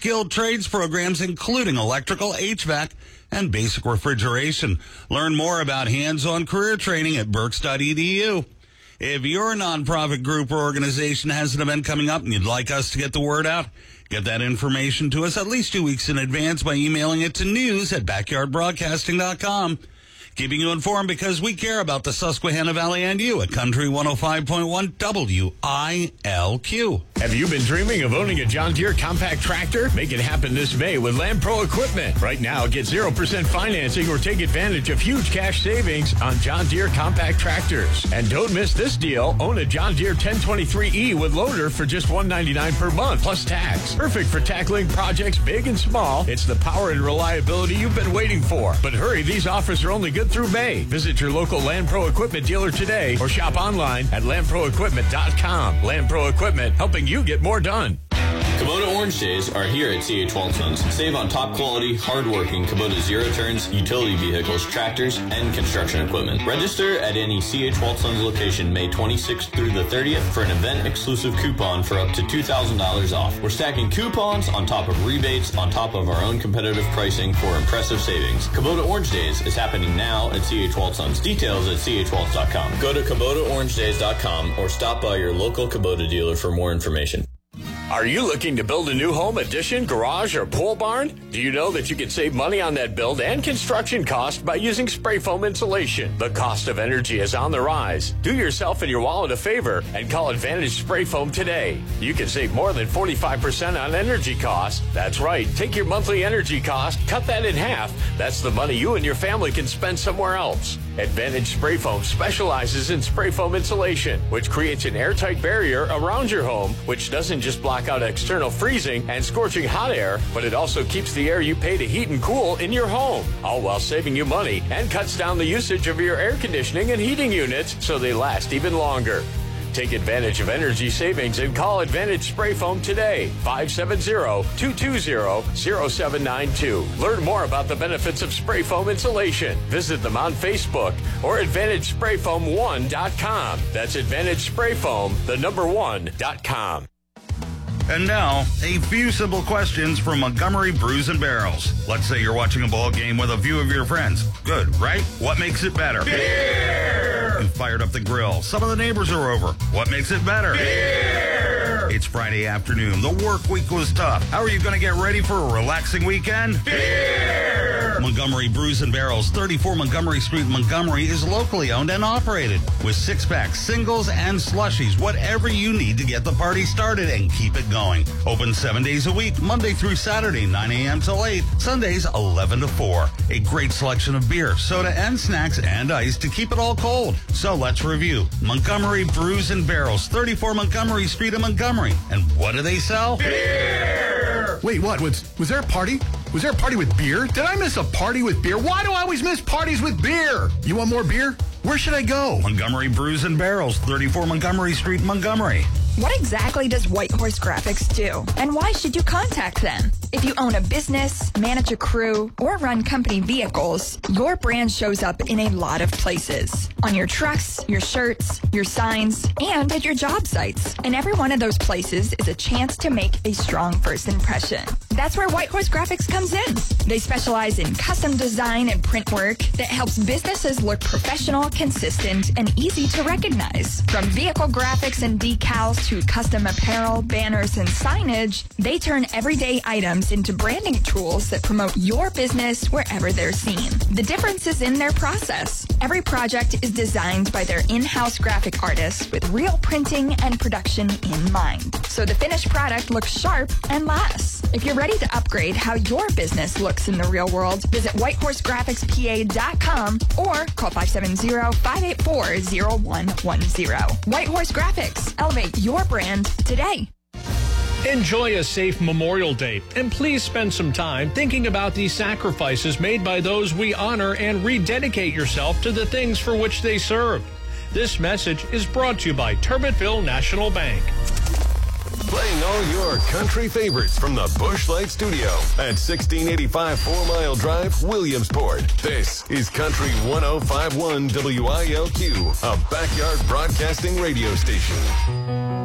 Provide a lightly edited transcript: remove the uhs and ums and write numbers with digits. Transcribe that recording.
skilled trades programs, including electrical, HVAC, and basic refrigeration. Learn more about hands-on career training at berks.edu. If your nonprofit group or organization has an event coming up and you'd like us to get the word out, get that information to us at least 2 weeks in advance by emailing it to news@backyardbroadcasting.com. Keeping you informed because we care about the Susquehanna Valley and you at Country 105.1 WILQ. Have you been dreaming of owning a John Deere compact tractor? Make it happen this May with Land Pro Equipment. Right now, get 0% financing or take advantage of huge cash savings on John Deere compact tractors. And don't miss this deal. Own a John Deere 1023E with loader for just $199 per month, plus tax. Perfect for tackling projects big and small. It's the power and reliability you've been waiting for. But hurry, these offers are only good through May. Visit your local Land Pro Equipment dealer today or shop online at landproequipment.com. Land Pro Equipment, helping you get more done. Kubota Orange Days are here at C.H. Walton's. Save on top quality, hard-working Kubota zero-turns, utility vehicles, tractors, and construction equipment. Register at any C.H. Walton's location May 26th through the 30th for an event-exclusive coupon for up to $2,000 off. We're stacking coupons on top of rebates on top of our own competitive pricing for impressive savings. Kubota Orange Days is happening now at C.H. Walton's. Details at chwaltz.com. Go to KubotaOrangeDays.com or stop by your local Kubota dealer for more information. Are you looking to build a new home, addition, garage, or pole barn? Do you know that you can save money on that build and construction cost by using spray foam insulation? The cost of energy is on the rise. Do yourself and your wallet a favor and call Advantage Spray Foam today. You can save more than 45% on energy costs. That's right. Take your monthly energy cost, cut that in half. That's the money you and your family can spend somewhere else. Advantage Spray Foam specializes in spray foam insulation, which creates an airtight barrier around your home, which doesn't just block out external freezing and scorching hot air, but it also keeps the air you pay to heat and cool in your home, all while saving you money and cuts down the usage of your air conditioning and heating units so they last even longer. Take advantage of energy savings and call Advantage Spray Foam today, 570-220-0792. Learn more about the benefits of spray foam insulation. Visit them on Facebook or AdvantageSprayFoam1.com. That's AdvantageSprayFoam1.com. And now, a few simple questions from Montgomery Brews and Barrels. Let's say you're watching a ball game with a few of your friends. Good, right? What makes it better? Beer! You fired up the grill. Some of the neighbors are over. What makes it better? Beer! It's Friday afternoon. The work week was tough. How are you going to get ready for a relaxing weekend? Beer! Montgomery Brews and Barrels, 34 Montgomery Street, Montgomery, is locally owned and operated with six-packs, singles, and slushies. Whatever you need to get the party started and keep it going. Open 7 days a week, Monday through Saturday, 9 a.m. till 8, Sundays 11 to 4. A great selection of beer, soda, and snacks and ice to keep it all cold. So let's review. Montgomery Brews and Barrels, 34 Montgomery Street in Montgomery. And what do they sell? Beer! Wait, what? Was there a party? Was there a party with beer? Did I miss a party with beer? Why do I always miss parties with beer? You want more beer? Where should I go? Montgomery Brews and Barrels, 34 Montgomery Street, Montgomery. What exactly does Whitehorse Graphics do? And why should you contact them? If you own a business, manage a crew, or run company vehicles, your brand shows up in a lot of places. On your trucks, your shirts, your signs, and at your job sites. And every one of those places is a chance to make a strong first impression. That's where Whitehorse Graphics comes in. They specialize in custom design and print work that helps businesses look professional, consistent, and easy to recognize. From vehicle graphics and decals to custom apparel, banners, and signage, they turn everyday items into branding tools that promote your business wherever they're seen. The difference is in their process. Every project is designed by their in-house graphic artists with real printing and production in mind. So the finished product looks sharp and lasts. If you're ready to upgrade how your business looks in the real world, visit whitehorsegraphicspa.com or call 570-584-0110. Whitehorse Graphics. Elevate your brand today. Enjoy a safe Memorial Day, and please spend some time thinking about the sacrifices made by those we honor and rededicate yourself to the things for which they served. This message is brought to you by Turbotville National Bank. Playing all your country favorites from the Busch Light Studio at 1685 4 Mile Drive, Williamsport. This is Country 105.1 WILQ, a backyard broadcasting radio station.